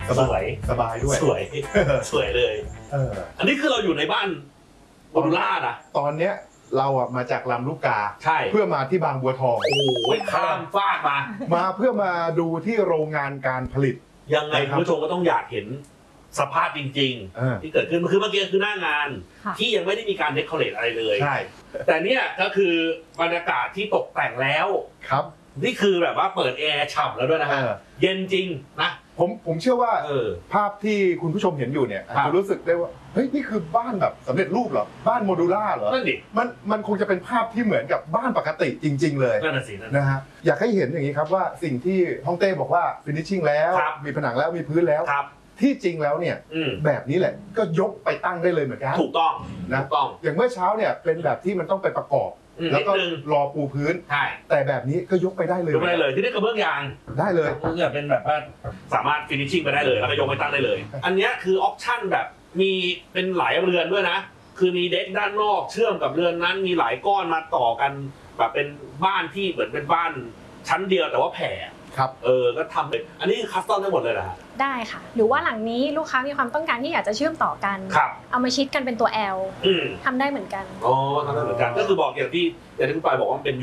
สวยสบายด้วยสวยเลยอันนี้คือเราอยู่ในบ้านโมดูล่านะตอนเนี้ยเราอ่ะมาจากลำลูกกาใช่เพื่อมาที่บางบัวทองโอ้ยข้ามฟากมาเพื่อมาดูที่โรงงานการผลิตยังไงคุณผู้ชมก็ต้องอยากเห็นสภาพจริงๆที่เกิดขึ้นคือเมื่อกี้คือหน้างานที่ยังไม่ได้มีการเดคอเรทอะไรเลยใช่แต่เนี่ยก็คือบรรยากาศที่ตกแต่งแล้วครับนี่คือแบบว่าเปิดแอร์ฉ่ำแล้วด้วยนะฮะเย็นจริงนะผมเชื่อว่าภาพที่คุณผู้ชมเห็นอยู่เนี่ยจะรู้สึกได้ว่าเฮ้ยนี่คือบ้านแบบสำเร็จรูปเหรอบ้านโมดูล่าเหรอนั่นดิมันคงจะเป็นภาพที่เหมือนกับบ้านปกติจริงๆเลยนั่นสินะฮะอยากให้เห็นอย่างนี้ครับว่าสิ่งที่ฮ่องเต้บอกว่า finishing แล้วมีผนังแล้วมีพื้นแล้วที่จริงแล้วเนี่ยแบบนี้แหละก็ยกไปตั้งได้เลยเหมือนกันถูกต้องนะอย่างเมื่อเช้าเนี่ยเป็นแบบที่มันต้องไปประกอบแล้วก็รอปูพื้นแต่แบบนี้ก็ยกไปได้เลยยกไปได้เลยที่นี่กระเบื้องยางได้เลยกระเบื้องเป็นแบบว่าสามารถฟินิชชิ่งไปได้เลยแล้วก็ยกไปตั้งได้เลยอันนี้คือออปชั่นแบบมีเป็นหลายเรือนด้วยนะคือมีเด็กด้านนอกเชื่อมกับเรือนนั้นมีหลายก้อนมาต่อกันแบบเป็นบ้านที่เหมือนเป็นบ้านชั้นเดียวแต่ว่าแผ่ครับก็ทำเลยอันนี้คือคัสตอมได้หมดเลยนะได้ค่ะหรือว่าหลังนี้ลูกค้ามีความต้องการที่อยากจะเชื่อมต่อกันเอามาชิดกันเป็นตัว L ทำได้เหมือนกันทำได้เหมือนกันก็คือบอกอย่างที่คุณปายบอกว่ามันเป็น